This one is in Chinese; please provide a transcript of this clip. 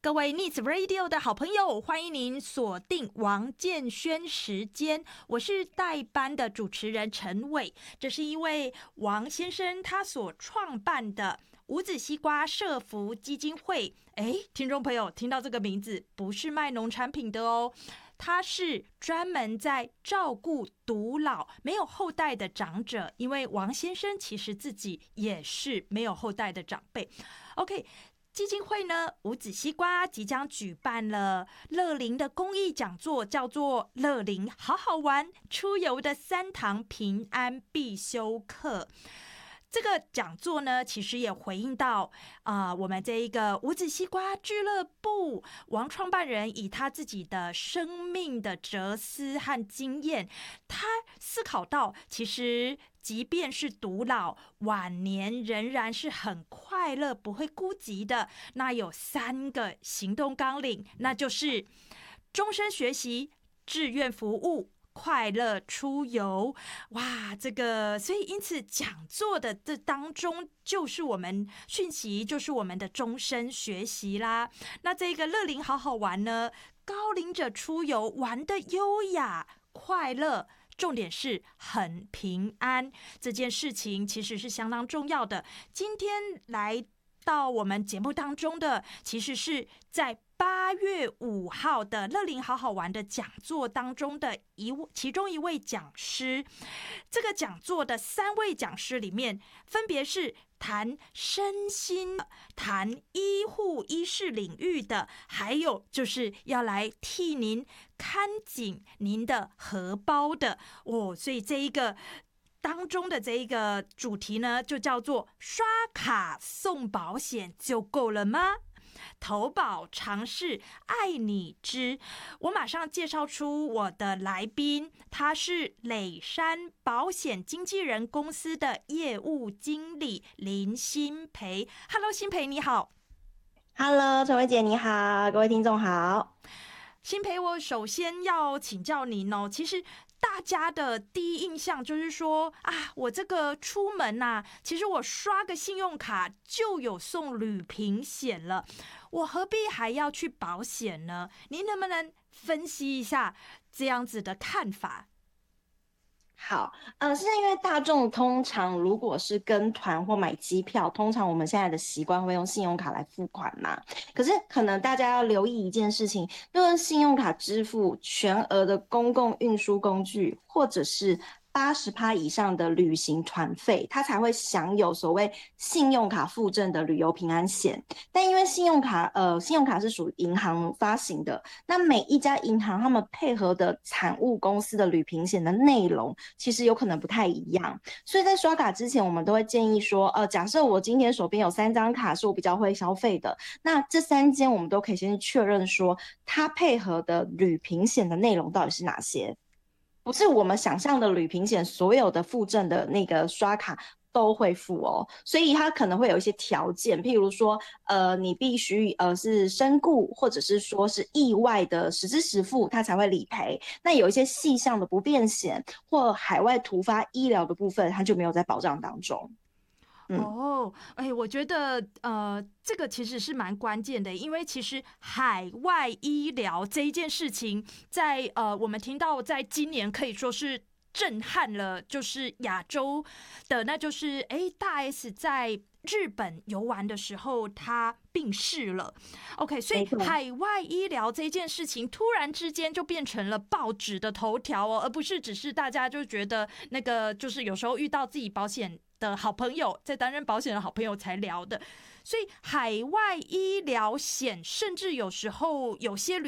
各位 Needs Radio 的好朋友，欢迎您锁定王建轩时间，我是代班的主持人陈伟。这是一位王先生他所创办的无籽西瓜社福基金会。听众朋友听到这个名字，不是卖农产品的哦，他是专门在照顾独老没有后代的长者，因为王先生其实自己也是没有后代的长辈。OK， 基金会呢，无籽西瓜即将举办了乐龄的公益讲座，叫做乐龄好好玩出游的3堂平安必修课。这个讲座呢，其实也回应到我们这一个无籽西瓜俱乐部王创办人以他自己的生命的哲思和经验，他思考到其实即便是独老晚年仍然是很快乐不会孤寂的。那有3个行动纲领，那就是终身学习、志愿服务、快乐出游。哇，这个所以因此讲座的这当中就是我们讯息，就是我们的终身学习啦。那这个乐龄好好玩呢，高龄者出游玩的优雅快乐，重点是很平安，这件事情其实是相当重要的。今天来到我们节目当中的，其实是在8月5号的乐龄好好玩的讲座当中的其中一位讲师。这个讲座的3位讲师里面，分别是谈身心、谈医护医事领域的，还有就是要来替您看紧您的荷包的所以这一个当中的这一个主题呢，就叫做刷卡送保险就够了吗？投保常识爱你知。我马上介绍出我的来宾，他是磊山保险经纪人公司的业务经理林欣培。Hello， 欣培你好。 Hello， 陈薇姐你好，各位听众好。 欣培，我首先要请教您哦。其实大家的第一印象就是说我这个出门其实我刷个信用卡就有送旅平险了，我何必还要去保险呢？您能不能分析一下这样子的看法？ 好，是因为大众通常如果是跟团或买机票，通常我们现在的习惯会用信用卡来付款嘛。可是可能大家要留意一件事情，用信用卡支付全额的公共运输工具，或者是80%以上的旅行团费，它才会享有所谓信用卡附赠的旅游平安险。但因为信用卡是属于银行发行的，那每一家银行他们配合的产物公司的旅平险的内容其实有可能不太一样，所以在刷卡之前，我们都会建议说，假设我今天手边有3张卡是我比较会消费的，那这3间我们都可以先确认说，它配合的旅平险的内容到底是哪些。不是我们想象的旅平险所有的附赠的那个刷卡都会付哦，所以它可能会有一些条件，譬如说，你必须是身故，或者是说是意外的实支实付，它才会理赔。那有一些细项的不便险或海外突发医疗的部分，它就没有在保障当中。 我觉得这个其实是蛮关键的，因为其实海外医疗这一件事情，在我们听到在今年可以说是震撼了，就是亚洲的，那就是大 S 在日本游玩的时候，他病逝了。OK， 所以海外医疗这件事情突然之间就变成了报纸的头条而不是只是大家就觉得那个就是有时候遇到自己保险的好朋友，在担任保险的好朋友才聊的。所以海外医疗险，甚至有时候有些